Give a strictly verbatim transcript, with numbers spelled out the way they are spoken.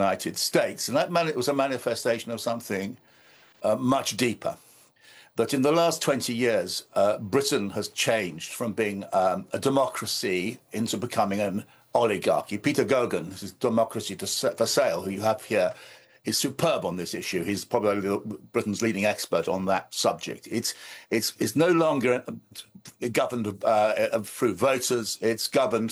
United States. And that man- was a manifestation of something uh, much deeper. That in the last twenty years, uh, Britain has changed from being um, a democracy into becoming an oligarchy. Peter Gogan, this is Democracy to Sa- for Sale, who you have here, is superb on this issue. He's probably the- Britain's leading expert on that subject. It's it's it's no longer governed uh, through voters. It's governed